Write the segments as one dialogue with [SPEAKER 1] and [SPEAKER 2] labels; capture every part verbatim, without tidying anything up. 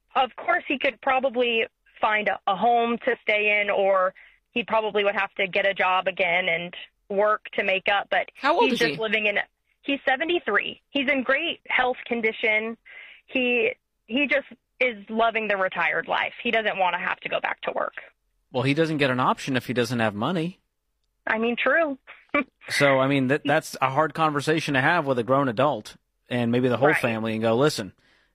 [SPEAKER 1] of course, he could probably find a, a home to stay in, or he probably would have to get a job again and work to make up. But
[SPEAKER 2] how old
[SPEAKER 1] he's
[SPEAKER 2] is
[SPEAKER 1] just
[SPEAKER 2] he?
[SPEAKER 1] living in. He's seventy-three. He's in great health condition. He he just is loving the retired life. He doesn't want to have to go back to work.
[SPEAKER 3] Well, he doesn't get an option if he doesn't have money.
[SPEAKER 1] I mean, true.
[SPEAKER 3] So, I mean, that that's a hard conversation to have with a grown adult and maybe the whole
[SPEAKER 1] Right.
[SPEAKER 3] family and go, listen,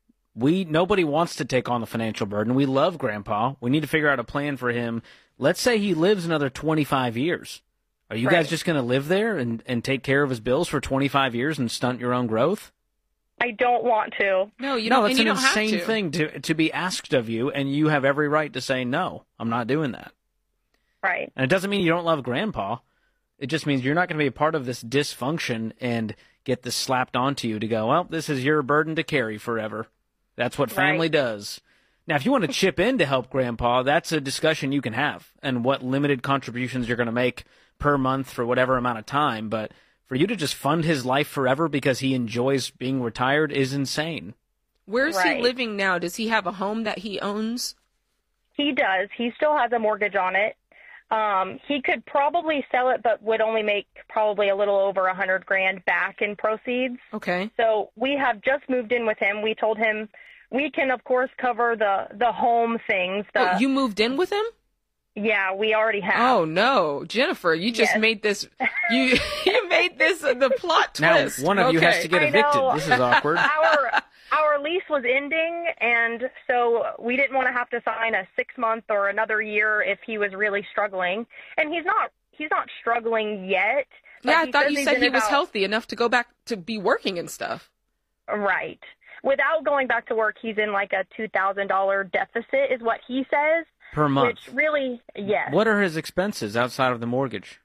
[SPEAKER 3] we nobody wants to take on the financial burden. We love Grandpa. We need to figure out a plan for him. Let's say he lives another twenty-five years. Are you
[SPEAKER 1] Right.
[SPEAKER 3] guys just going to live there and, and take care of his bills for twenty-five years and stunt your own growth?
[SPEAKER 1] I don't want to.
[SPEAKER 2] No, you
[SPEAKER 3] no,
[SPEAKER 2] don't.
[SPEAKER 3] it's
[SPEAKER 2] and
[SPEAKER 3] an
[SPEAKER 2] you don't have
[SPEAKER 3] insane
[SPEAKER 2] to.
[SPEAKER 3] thing to to be asked of you, and you have every right to say, no, I'm not doing that.
[SPEAKER 1] Right.
[SPEAKER 3] And it doesn't mean you don't love Grandpa. It just means you're not going to be a part of this dysfunction and get this slapped onto you to go, well, this is your burden to carry forever. That's what family
[SPEAKER 1] Right.
[SPEAKER 3] does. Now, if you want to chip in to help Grandpa, that's a discussion you can have, and what limited contributions you're going to make per month for whatever amount of time. But for you to just fund his life forever because he enjoys being retired is insane.
[SPEAKER 2] Where's
[SPEAKER 1] Right.
[SPEAKER 2] he living now? Does he have a home that he owns?
[SPEAKER 1] He does. He still has a mortgage on it. Um, he could probably sell it, but would only make probably a little over a hundred grand back in proceeds.
[SPEAKER 2] Okay.
[SPEAKER 1] So we have just moved in with him. We told him we can, of course, cover the, the home things. The,
[SPEAKER 2] Oh, you moved in with him?
[SPEAKER 1] yeah, we already have.
[SPEAKER 2] Oh no, Jennifer, you just
[SPEAKER 1] Yes.
[SPEAKER 2] made this. You you made this uh, the plot
[SPEAKER 3] Now,
[SPEAKER 2] twist.
[SPEAKER 3] one of you
[SPEAKER 2] Okay.
[SPEAKER 3] has to get
[SPEAKER 1] I
[SPEAKER 3] evicted.
[SPEAKER 1] know.
[SPEAKER 3] This is awkward.
[SPEAKER 1] Our our lease was ending, and so we didn't want to have to sign a six month or another year if he was really struggling. And he's not he's not struggling yet. but
[SPEAKER 2] Yeah, I
[SPEAKER 1] he
[SPEAKER 2] thought
[SPEAKER 1] says
[SPEAKER 2] you
[SPEAKER 1] he's
[SPEAKER 2] said
[SPEAKER 1] in
[SPEAKER 2] he was
[SPEAKER 1] about-
[SPEAKER 2] healthy enough to go back to be working and stuff.
[SPEAKER 1] Right. Without going back to work, he's in like a two thousand dollars deficit, is what he says.
[SPEAKER 3] Per month.
[SPEAKER 1] Which really, yes.
[SPEAKER 3] What are his expenses outside of the mortgage?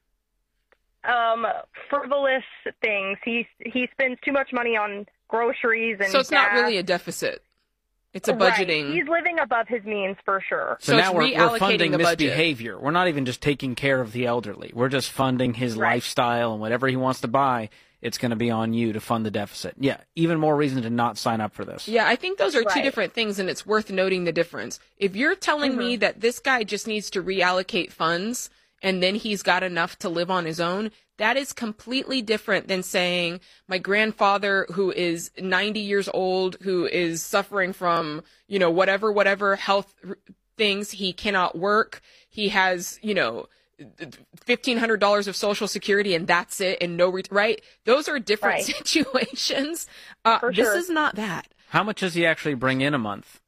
[SPEAKER 1] Um, frivolous things. He he spends too much money on groceries and
[SPEAKER 2] So it's not
[SPEAKER 1] gas.
[SPEAKER 2] really a deficit. It's a
[SPEAKER 1] Right.
[SPEAKER 2] budgeting.
[SPEAKER 1] He's living above his means for sure.
[SPEAKER 3] So,
[SPEAKER 2] So
[SPEAKER 3] now
[SPEAKER 2] it's
[SPEAKER 3] we're, we're
[SPEAKER 2] reallocating
[SPEAKER 3] funding
[SPEAKER 2] the budget.
[SPEAKER 3] misbehavior. We're not even just taking care of the elderly. We're just funding his
[SPEAKER 1] Right.
[SPEAKER 3] lifestyle, and whatever he wants to buy, it's going to be on you to fund the deficit. Yeah, even more reason to not sign up for this.
[SPEAKER 2] Yeah, I think those are two
[SPEAKER 1] Right.
[SPEAKER 2] different things, and it's worth noting the difference. If you're telling me
[SPEAKER 1] Mm-hmm.
[SPEAKER 2] that this guy just needs to reallocate funds and then he's got enough to live on his own, that is completely different than saying my grandfather who is ninety years old, who is suffering from, you know, whatever, whatever health r- things, he cannot work. He has, you know, fifteen hundred dollars of Social Security and that's it, and no, re- right? Those are different
[SPEAKER 1] Right.
[SPEAKER 2] situations. Uh,
[SPEAKER 1] For
[SPEAKER 2] this
[SPEAKER 1] sure.
[SPEAKER 2] is not that.
[SPEAKER 3] How much does he actually bring in a month?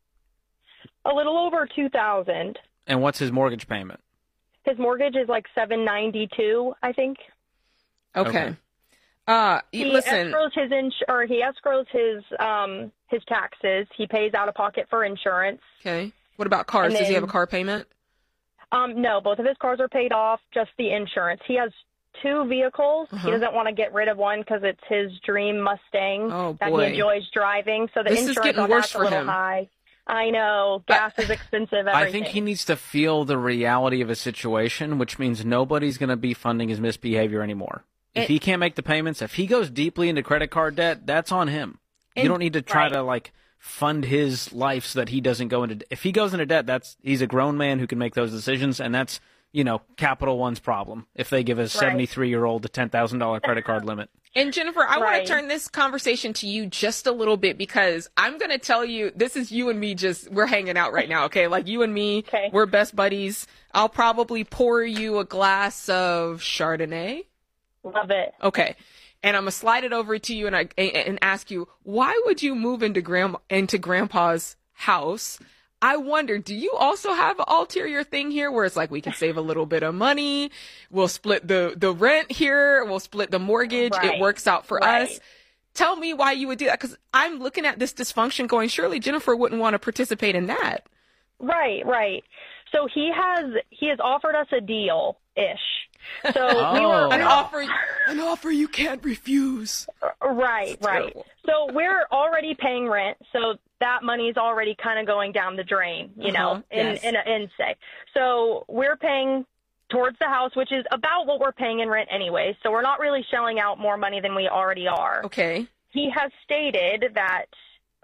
[SPEAKER 1] A little over two thousand.
[SPEAKER 3] And what's his mortgage payment?
[SPEAKER 1] His mortgage is like seven ninety two, I think.
[SPEAKER 2] Okay.
[SPEAKER 3] Okay.
[SPEAKER 2] Uh,
[SPEAKER 1] He
[SPEAKER 2] listen,
[SPEAKER 1] escrows his ins- or he escrows his um his taxes. He pays out of pocket for insurance.
[SPEAKER 2] okay. What about cars?
[SPEAKER 1] And
[SPEAKER 2] Does he have a
[SPEAKER 1] then-
[SPEAKER 2] car payment?
[SPEAKER 1] Um, no, both of his cars are paid off. Just the insurance. He has two vehicles.
[SPEAKER 2] Uh-huh.
[SPEAKER 1] He doesn't want to get rid of one because it's his dream Mustang
[SPEAKER 2] Oh,
[SPEAKER 1] that
[SPEAKER 2] boy.
[SPEAKER 1] he enjoys driving. So the
[SPEAKER 2] This is
[SPEAKER 1] insurance
[SPEAKER 2] getting
[SPEAKER 1] on
[SPEAKER 2] worse
[SPEAKER 1] that's a
[SPEAKER 2] for
[SPEAKER 1] little
[SPEAKER 2] him.
[SPEAKER 1] high. I know gas is expensive. Everything.
[SPEAKER 3] I think he needs to feel the reality of his situation, which means nobody's going to be funding his misbehavior anymore. If
[SPEAKER 2] And-
[SPEAKER 3] he can't make the payments, if he goes deeply into credit card debt, that's on him. You
[SPEAKER 2] And-
[SPEAKER 3] don't need to try
[SPEAKER 1] Right.
[SPEAKER 3] to like fund his life so that he doesn't go into. If he goes into debt, that's he's a grown man who can make those decisions, and that's you know Capital One's problem if they give a seventy-three year old a ten thousand dollar credit card limit.
[SPEAKER 2] And Jennifer, I want
[SPEAKER 1] Right.
[SPEAKER 2] to turn this conversation to you just a little bit because I'm going to tell you, this is you and me just, we're hanging out right now, okay? Like you and me,
[SPEAKER 1] Okay.
[SPEAKER 2] we're best buddies. I'll probably pour you a glass of Chardonnay.
[SPEAKER 1] Love it.
[SPEAKER 2] Okay. And I'm going to slide it over to you and I and ask you, why would you move into grandma into grandpa's house? I wonder, do you also have an ulterior thing here where it's like we can save a little bit of money, we'll split the the rent here, we'll split the mortgage,
[SPEAKER 1] Right.
[SPEAKER 2] it works out for
[SPEAKER 1] Right.
[SPEAKER 2] us. Tell me why you would do that, because I'm looking at this dysfunction going, surely Jennifer wouldn't want to participate in that.
[SPEAKER 1] Right, right. So he has he has offered us a deal ish. So we were
[SPEAKER 3] Oh.
[SPEAKER 2] An offer, an offer you can't refuse.
[SPEAKER 1] right,
[SPEAKER 2] It's
[SPEAKER 1] right.
[SPEAKER 2] terrible.
[SPEAKER 1] So we're already paying rent, so that money's already kind of going down the drain, you
[SPEAKER 2] Uh-huh,
[SPEAKER 1] know, in
[SPEAKER 2] yes.
[SPEAKER 1] in in say. So we're paying towards the house, which is about what we're paying in rent anyway. So we're not really shelling out more money than we already are.
[SPEAKER 2] Okay.
[SPEAKER 1] He has stated that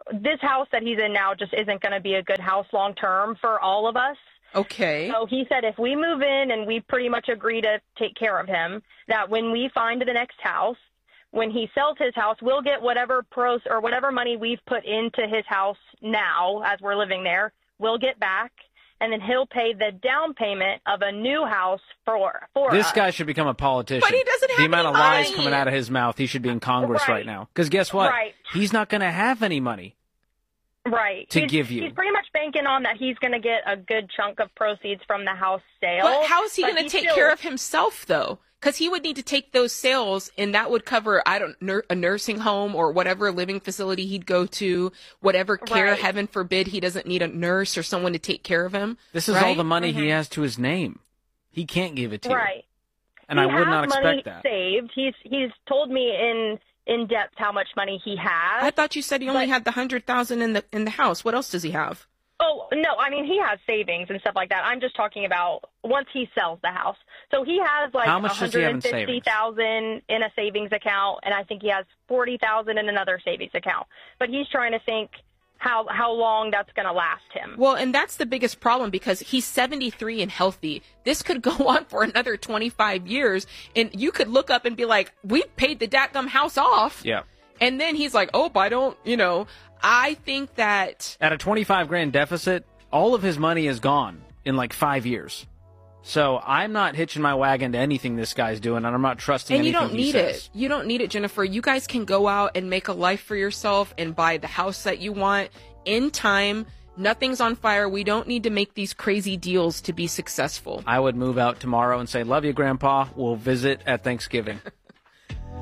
[SPEAKER 1] this house that he's in now just isn't going to be a good house long term for all of us.
[SPEAKER 2] Okay.
[SPEAKER 1] So he said if we move in and we pretty much agree to take care of him, that when we find the next house, when he sells his house, we'll get whatever pros or whatever money we've put into his house now as we're living there, we'll get back. And then he'll pay the down payment of a new house for for
[SPEAKER 3] This
[SPEAKER 1] us.
[SPEAKER 3] guy should become a politician.
[SPEAKER 2] But he doesn't have
[SPEAKER 3] the amount
[SPEAKER 2] any
[SPEAKER 3] of lies
[SPEAKER 2] money.
[SPEAKER 3] coming out of his mouth. He should be in Congress right,
[SPEAKER 1] Right.
[SPEAKER 3] now. Because guess what?
[SPEAKER 1] Right.
[SPEAKER 3] He's not going to have any money.
[SPEAKER 1] Right.
[SPEAKER 3] to
[SPEAKER 1] he's,
[SPEAKER 3] give you.
[SPEAKER 1] He's pretty much banking on that he's going to get a good chunk of proceeds from the house sale.
[SPEAKER 2] But how is he
[SPEAKER 1] but
[SPEAKER 2] going to
[SPEAKER 1] he's
[SPEAKER 2] take
[SPEAKER 1] still-
[SPEAKER 2] care of himself, though? Because he would need to take those sales, and that would cover, I don't nur- a nursing home or whatever living facility he'd go to, whatever care,
[SPEAKER 1] Right.
[SPEAKER 2] heaven forbid, he doesn't need a nurse or someone to take care of him.
[SPEAKER 3] This is
[SPEAKER 2] right?
[SPEAKER 3] all the money he
[SPEAKER 1] Mhm.
[SPEAKER 3] has to his name. He can't give it to you.
[SPEAKER 1] Right.
[SPEAKER 3] And
[SPEAKER 1] he
[SPEAKER 3] I would
[SPEAKER 1] has
[SPEAKER 3] not expect
[SPEAKER 1] money
[SPEAKER 3] that.
[SPEAKER 1] saved. He's he's told me in in depth how much money he has.
[SPEAKER 2] I thought you said he only
[SPEAKER 1] But-
[SPEAKER 2] had the hundred thousand in the in the house. What else does he have?
[SPEAKER 1] Oh, no, I mean, he has savings and stuff like that. I'm just talking about once he sells the house. So he has like
[SPEAKER 3] How much does he have in
[SPEAKER 1] one hundred fifty thousand dollars in a savings account, and I think he has forty thousand dollars in another savings account. But he's trying to think how how long that's going to last him.
[SPEAKER 2] Well, and that's the biggest problem because he's seventy-three and healthy. This could go on for another twenty-five years, and you could look up and be like, we paid the dadgum house off.
[SPEAKER 3] Yeah.
[SPEAKER 2] And then he's like, oh, I don't, you know, I think that
[SPEAKER 3] At a twenty-five grand deficit, all of his money is gone in like five years. So I'm not hitching my wagon to anything this guy's doing, and I'm not trusting
[SPEAKER 2] and you
[SPEAKER 3] anything
[SPEAKER 2] don't
[SPEAKER 3] he
[SPEAKER 2] need
[SPEAKER 3] says.
[SPEAKER 2] it. You don't need it, Jennifer. You guys can go out and make a life for yourself and buy the house that you want in time. Nothing's on fire. We don't need to make these crazy deals to be successful.
[SPEAKER 3] I would move out tomorrow and say, love you, Grandpa. We'll visit at Thanksgiving.